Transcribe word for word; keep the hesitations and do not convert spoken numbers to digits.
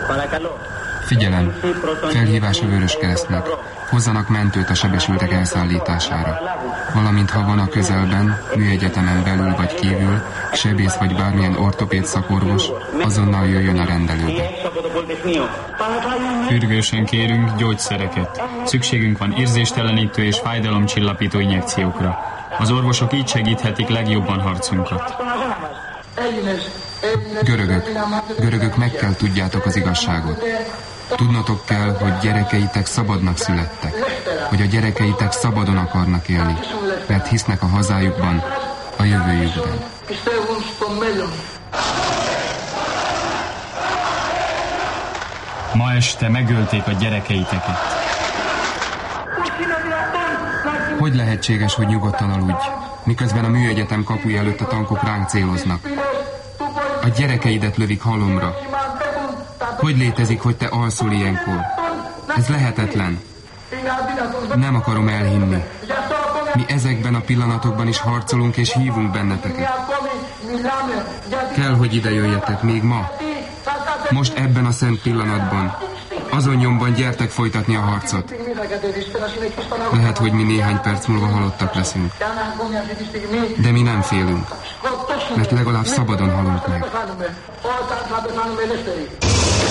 Figyelem! Felhívás a Vöröskeresztnek. Hozzanak mentőt a sebesültek elszállítására. Valamint ha van a közelben, műegyetemen belül vagy kívül, sebész vagy bármilyen ortopéd szakorvos, azonnal jöjjön a rendelőbe. Sürgősen kérünk gyógyszereket. Szükségünk van érzéstelenítő és fájdalomcsillapító injekciókra. Az orvosok így segíthetik legjobban harcunkat. Görögök, görögök, meg kell tudjátok az igazságot. Tudnotok kell, hogy gyerekeitek szabadnak születtek, hogy a gyerekeitek szabadon akarnak élni, mert hisznek a hazájukban, a jövőjükben. Ma este megölték a gyerekeiteket. Hogy lehetséges, hogy nyugodtan aludj, miközben a műegyetem kapuja előtt a tankok ránk céloznak? A gyerekeidet lövik halomra. Hogy létezik, hogy te alszol ilyenkor? Ez lehetetlen. Nem akarom elhinni. Mi ezekben a pillanatokban is harcolunk és hívunk benneteket. Kell, hogy ide jöjjetek még ma. Most ebben a szent pillanatban. Azon nyomban gyertek folytatni a harcot. Lehet, hogy mi néhány perc múlva halottak leszünk. De mi nem félünk. Mert legalább szabadon halunk meg.